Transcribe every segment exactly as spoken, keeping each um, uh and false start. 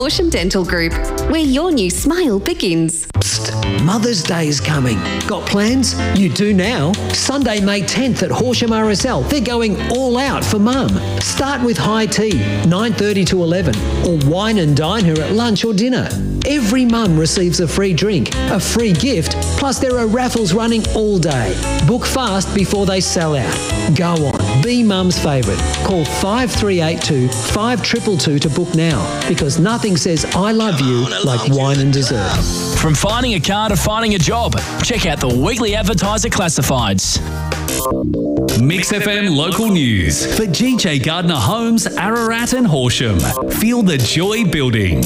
Horsham Dental Group, where your new smile begins. Psst, Mother's Day is coming. Got plans? You do now. Sunday, May tenth at Horsham R S L. They're going all out for Mum. Start with high tea, nine thirty to eleven, or wine and dine her at lunch or dinner. Every mum receives a free drink, a free gift, plus there are raffles running all day. Book fast before they sell out. Go on, be Mum's favourite. Call five three eight two, five two two two to book now, because nothing says I love you like wine and dessert. From finding a car to finding a job, check out the Weekly Advertiser Classifieds. Mix F M local news for G J Gardner Homes, Ararat and Horsham. Feel the joy building.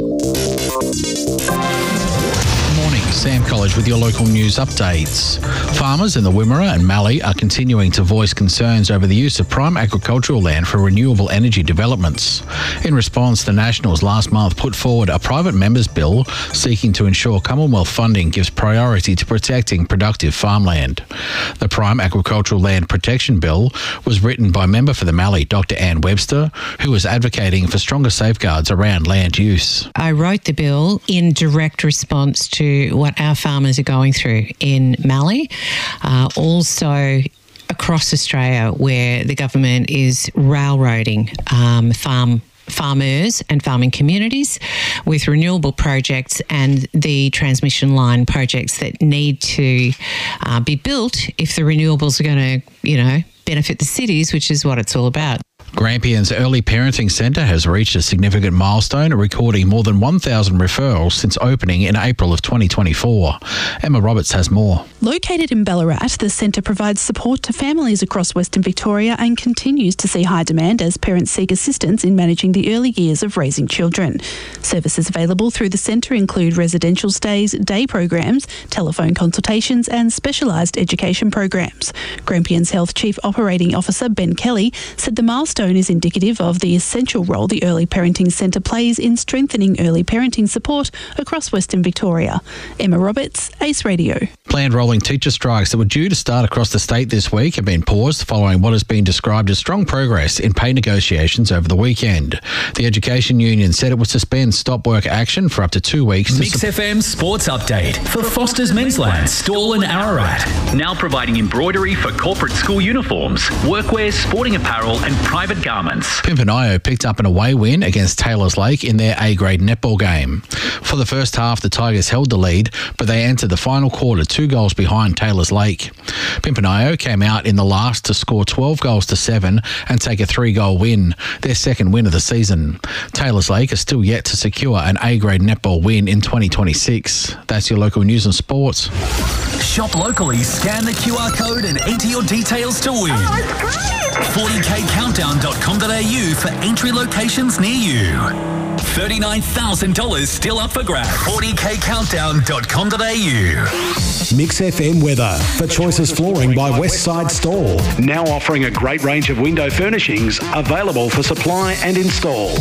Sam College with your local news updates. Farmers in the Wimmera and Mallee are continuing to voice concerns over the use of prime agricultural land for renewable energy developments. In response, the Nationals last month put forward a private members bill seeking to ensure Commonwealth funding gives priority to protecting productive farmland. The Prime Agricultural Land Protection Bill was written by member for the Mallee, Doctor Anne Webster, who was advocating for stronger safeguards around land use. I wrote the bill in direct response to what our farmers are going through in Mallee, uh, also across Australia, where the government is railroading um, farm farmers and farming communities with renewable projects and the transmission line projects that need to uh, be built if the renewables are going to, you know, benefit the cities, which is what it's all about. Grampians Early Parenting Centre has reached a significant milestone, recording more than one thousand referrals since opening in April of twenty twenty-four. Emma Roberts has more. Located in Ballarat, the centre provides support to families across Western Victoria and continues to see high demand as parents seek assistance in managing the early years of raising children. Services available through the centre include residential stays, day programs, telephone consultations and specialised education programs. Grampians Health Chief Operating Officer Ben Kelly said the milestone is indicative of the essential role the Early Parenting Centre plays in strengthening early parenting support across Western Victoria. Emma Roberts, Ace Radio. Planned rolling teacher strikes that were due to start across the state this week have been paused following what has been described as strong progress in pay negotiations over the weekend. The Education Union said it would suspend stop work action for up to two weeks. Mix F M Sports Update for Foster's Mensland, Stall and Ararat. Now providing embroidery for corporate school uniforms, workwear, sporting apparel and private garments. Pimpernio picked up an away win against Taylors Lake in their A-grade netball game. For the first half, the Tigers held the lead, but they entered the final quarter two goals behind Taylors Lake. Pimpernio came out in the last to score twelve goals to seven and take a three-goal win, their second win of the season. Taylors Lake are still yet to secure an A-grade netball win in twenty twenty-six. That's your local news and sports. Shop locally, scan the Q R code and enter your details to win. Oh, it's great! forty k countdown dot com dot a u for entry locations near you. thirty-nine thousand dollars still up for grabs. forty k countdown dot com dot a u. Mix F M weather for Choices Flooring by Westside Store. Now offering a great range of window furnishings available for supply and install.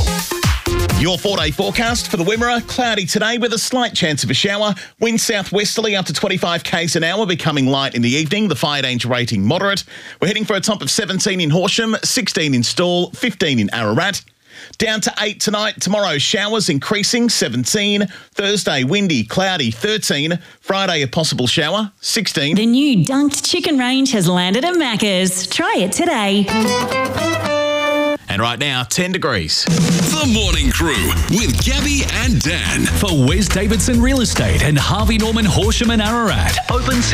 Your four-day forecast for the Wimmera. Cloudy today with a slight chance of a shower. Wind southwesterly up to twenty-five k's an hour, becoming light in the evening. The fire danger rating moderate. We're heading for a top of seventeen in Horsham, sixteen in Stall, fifteen in Ararat. Down to eight tonight. Tomorrow, showers increasing, seventeen. Thursday, windy, cloudy, thirteen. Friday, a possible shower, sixteen. The new Dunked Chicken range has landed at Macca's. Try it today. And right now, ten degrees. The Morning Crew with Gabby and Dan for Wes Davidson Real Estate and Harvey Norman Horsham and Ararat. Open